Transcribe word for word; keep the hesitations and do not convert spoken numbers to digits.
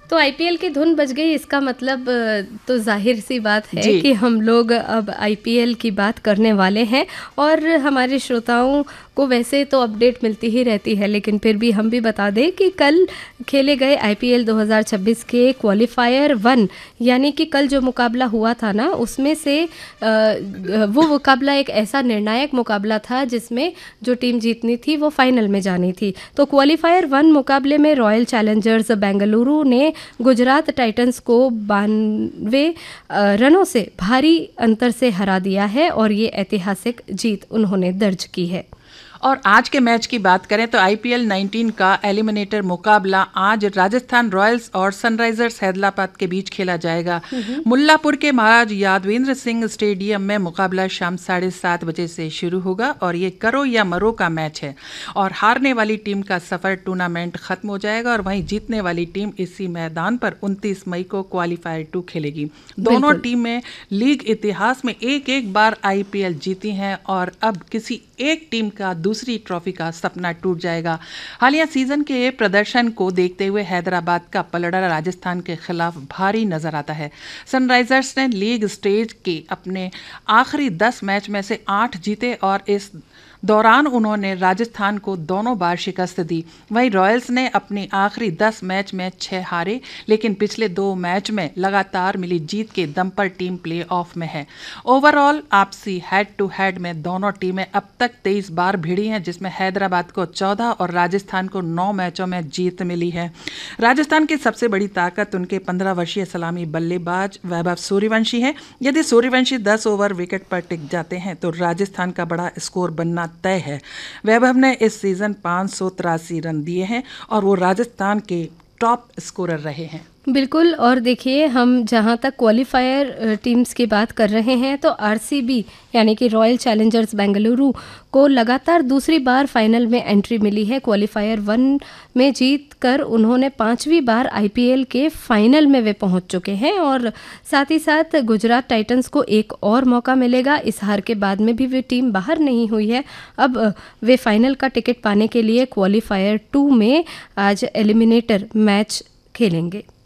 तो आईपीएल की धुन बज गई, इसका मतलब तो जाहिर सी बात है कि हम लोग अब आईपीएल की बात करने वाले हैं। और हमारे श्रोताओं को वैसे तो अपडेट मिलती ही रहती है, लेकिन फिर भी हम भी बता दें कि कल खेले गए आईपीएल दो हज़ार छब्बीस के क्वालिफायर वन, यानी कि कल जो मुकाबला हुआ था ना, उसमें से वो मुकाबला एक ऐसा निर्णायक मुकाबला था जिसमें जो टीम जीतनी थी वो फाइनल में जानी थी। तो क्वालिफायर वन मुकाबले में रॉयल चैलेंजर्स बेंगलुरु ने गुजरात टाइटंस को बानवे रनों से भारी अंतर से हरा दिया है और ये ऐतिहासिक जीत उन्होंने दर्ज की है। और आज के मैच की बात करें तो आईपीएल उन्नीस का एलिमिनेटर मुकाबला आज राजस्थान रॉयल्स और सनराइजर्स हैदराबाद के बीच खेला जाएगा। मुल्लापुर के महाराज यादवेंद्र सिंह स्टेडियम में मुकाबला शाम साढ़े सात बजे से शुरू होगा और ये करो या मरो का मैच है और हारने वाली टीम का सफर टूर्नामेंट खत्म हो जाएगा और वहीं जीतने वाली टीम इसी मैदान पर उनतीस मई को क्वालिफायर टू खेलेगी। दोनों टीमें लीग इतिहास में एक एक बार आईपीएल जीती हैं और अब किसी एक टीम का दूसरी ट्रॉफी का सपना टूट जाएगा। हालिया सीजन के प्रदर्शन को देखते हुए हैदराबाद का पलड़ा राजस्थान के खिलाफ भारी नजर आता है। सनराइजर्स ने लीग स्टेज के अपने आखिरी दस मैच में से आठ जीते और इस दौरान उन्होंने राजस्थान को दोनों बार शिकस्त दी। वहीं रॉयल्स ने अपनी आखिरी दस मैच में छह हारे, लेकिन पिछले दो मैच में लगातार मिली जीत के दम पर टीम प्ले ऑफ में है। ओवरऑल आपसी हेड टू हेड में दोनों टीमें अब तक तेईस बार भिड़ी हैं, जिसमें हैदराबाद को चौदह और राजस्थान को नौ मैचों में जीत मिली है। राजस्थान की सबसे बड़ी ताकत उनके पंद्रह वर्षीय सलामी बल्लेबाज वैभव सूर्यवंशी है। यदि सूर्यवंशी दस ओवर विकेट पर टिक जाते हैं तो राजस्थान का बड़ा स्कोर बनना तय है। वैभव ने इस सीजन पाँच सौ तिरासी रन दिए हैं और वो राजस्थान के टॉप स्कोरर रहे हैं। बिल्कुल। और देखिए, हम जहां तक क्वालिफायर टीम्स की बात कर रहे हैं तो आरसीबी यानी कि रॉयल चैलेंजर्स बेंगलुरु को लगातार दूसरी बार फाइनल में एंट्री मिली है। क्वालिफायर वन में जीत कर उन्होंने पांचवी बार आईपीएल के फाइनल में वे पहुंच चुके हैं और साथ ही साथ गुजरात टाइटंस को एक और मौका मिलेगा। इस हार के बाद में भी वे टीम बाहर नहीं हुई है। अब वे फाइनल का टिकट पाने के लिए क्वालिफायर टू में आज एलिमिनेटर मैच खेलेंगे।